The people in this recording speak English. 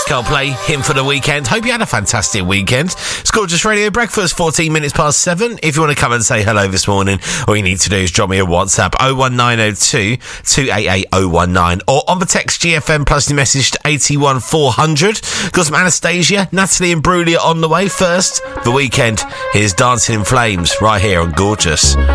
Coldplay, him for the weekend. Hope you had a fantastic weekend. It's Gorgeous Radio Breakfast, 14 minutes past 7. If you want to come and say hello this morning, all you need to do is drop me a WhatsApp 01902 288 019 or on the text GFM plus your message to 81400. Got some Anastasia, Natalie and Brulia on the way. First, the weekend. Here's Dancing in Flames right here on Gorgeous.